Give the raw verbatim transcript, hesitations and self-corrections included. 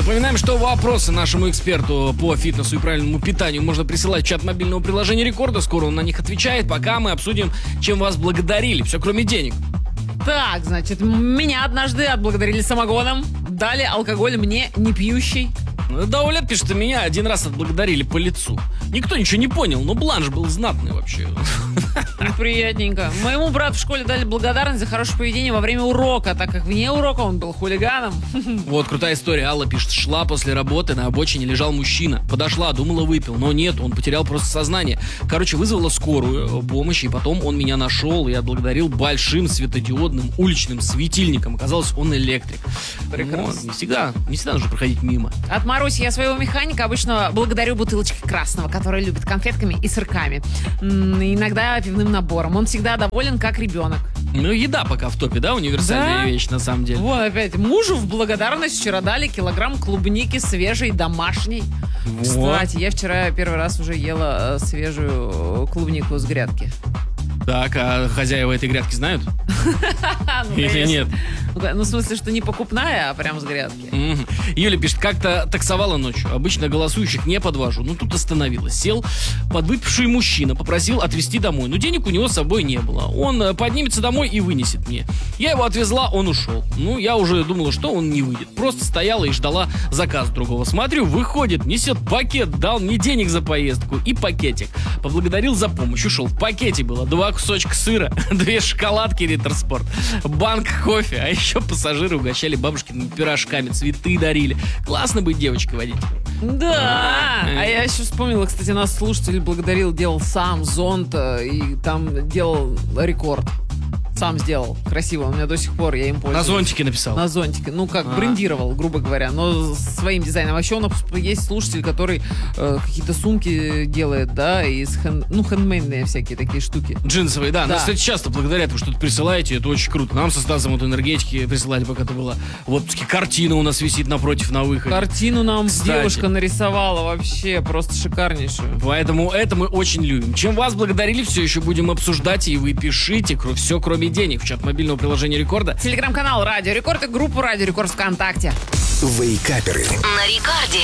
Напоминаем, что вопросы нашему эксперту по фитнесу и правильному питанию можно присылать в чат мобильного приложения Рекорда. Скоро он на них отвечает, пока мы обсудим, чем вас благодарили. Все кроме денег. Так, значит, меня однажды отблагодарили самогоном, дали алкоголь мне не пьющий. Даулет пишет, что меня один раз отблагодарили по лицу. Никто ничего не понял, но бланш был знатный вообще. Ну, приятненько. Моему брату в школе дали благодарность за хорошее поведение во время урока, так как вне урока он был хулиганом. Вот крутая история. Алла пишет, шла после работы, на обочине лежал мужчина. Подошла, думала, выпил, но нет, он потерял просто сознание. Короче, вызвала скорую помощь, и потом он меня нашел и отблагодарил большим светодиодным уличным светильником. Оказалось, он электрик. Прекрасно. Но не всегда, не всегда нужно проходить мимо. От Маруси я своего механика обычно благодарю бутылочкой красного, который любит конфетками и сырками. М, Иногда пивным набором. Он всегда доволен, как ребенок. Ну, еда пока в топе, да? Универсальная Да. вещь, на самом деле. Вот опять. Мужу в благодарность вчера дали килограмм клубники свежей, домашней. Вот. Кстати, я вчера первый раз уже ела э, свежую клубнику с грядки. Так, а хозяева этой грядки знают? Ну, Или конечно. нет? Ну, ну, в смысле, что не покупная, а прям с грядки. Мгм. Юля пишет, как-то таксовала ночью. Обычно голосующих не подвожу. Ну, тут остановилась. Сел подвыпивший мужчина, попросил отвезти домой. Но денег у него с собой не было. Он э, поднимется домой и вынесет мне. Я его отвезла, он ушел. Ну, я уже думала, что он не выйдет. Просто стояла и ждала заказ другого. Смотрю, выходит, несет пакет, дал мне денег за поездку и пакетик. Поблагодарил за помощь, ушел. В пакете было два кусочка сыра, две шоколадки Риттер Спорт, банк кофе, а еще пассажиры угощали бабушкиными пирожками, цветы дарили. Классно быть девочкой-водителем. Да. А, А я еще вспомнила, кстати, нас слушатель благодарил, делал сам зонт э, и там делал рекорд. Сам сделал. Красиво. У меня до сих пор, я им пользуюсь. На зонтике написал. На зонтике. Ну, как, А. брендировал, грубо говоря, но своим дизайном. А еще у нас есть слушатель, который э, какие-то сумки делает, да, из хэн- ну, хендмейдные всякие такие штуки. Джинсовые, да. Да. Нас, кстати, часто благодарят, вы что-то присылаете, это очень круто. Нам со Стасом вот энергетики присылали, пока ты была в отпуске. Картина у нас висит напротив на выходе. Картину нам Кстати. девушка нарисовала вообще просто шикарнейшую. Поэтому это мы очень любим. Чем вас благодарили, все еще будем обсуждать, и вы пишите все, кроме денег, в чат мобильного приложения Рекорда. Телеграм-канал Радио Рекорд и группу Радио Рекорд ВКонтакте. Вейкаперы. На рекорде.